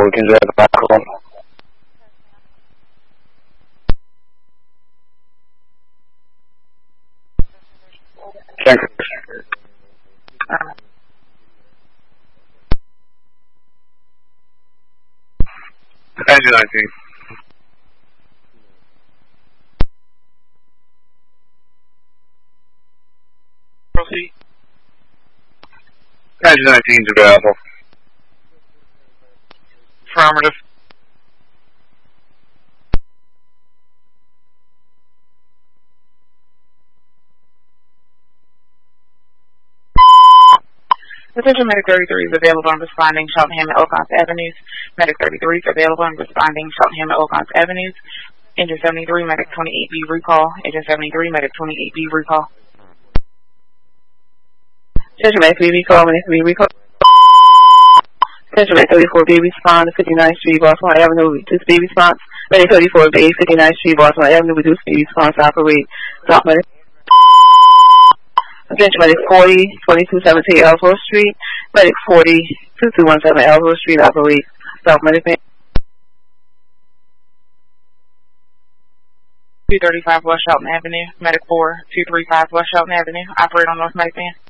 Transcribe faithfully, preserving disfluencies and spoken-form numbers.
we can get back home. Thank you. Engine nineteen. Proceed. Engine nineteen is available. Affirmative. Attention, Medic thirty-three is available on responding Cheltenham and Oakmont Avenues. Medic thirty-three is available on responding Cheltenham and Oakmont Avenues. Engine seventy-three, Medic twenty-eight B recall. Engine seventy-three, Medic twenty-eight B recall. Attention, Medic B recall, Medic B recall. Attention, Medic thirty-four B response to fifty-ninth Street, Baltimore Avenue, reduce B response. Medic thirty-four B, fifty-ninth Street, Baltimore Avenue, reduce B response, operate. Stop, Medic. Attention, Medic forty, twenty-two seventeen Ellsworth Street. Medic forty, twenty-two seventeen Ellsworth Street, operate. Stop, Medic. two thirty-five West Shelton Avenue. Medic four, two thirty-five West Shelton Avenue. Operate on North Medic Van.